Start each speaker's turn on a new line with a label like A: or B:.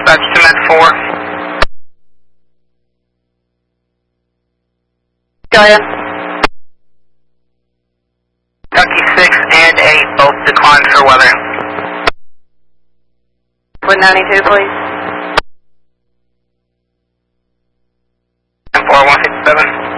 A: dispatch to Med 4.
B: Go ahead.
A: Kentucky 6 and 8 both declined for weather.
B: With 92, please.
A: And 4157.